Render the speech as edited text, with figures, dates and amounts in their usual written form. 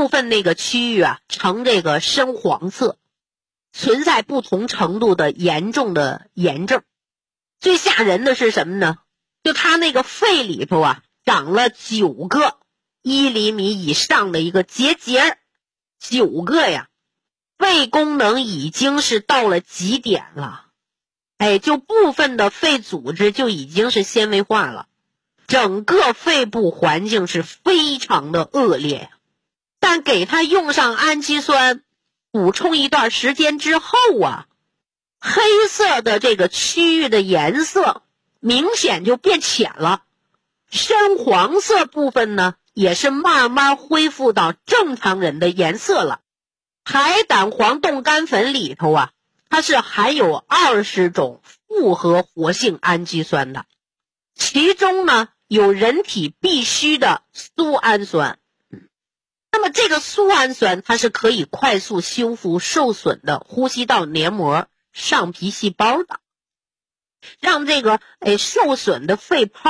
部分那个区域啊呈这个深黄色，存在不同程度的严重的炎症。最吓人的是什么呢？就他那个肺里头啊长了9个1厘米以上的一个结节，9个呀，肺功能已经是到了极点了。就部分的肺组织就已经是纤维化了，整个肺部环境是非常的恶劣呀。但给他用上氨基酸补充一段时间之后啊，黑色的这个区域的颜色明显就变浅了，深黄色部分呢也是慢慢恢复到正常人的颜色了。海胆黄冻干粉里头啊，它是含有20种复合活性氨基酸的，其中呢有人体必需的苏氨酸。那么这个苏氨酸它是可以快速修复受损的呼吸道黏膜、上皮细胞的，让这个受损的肺泡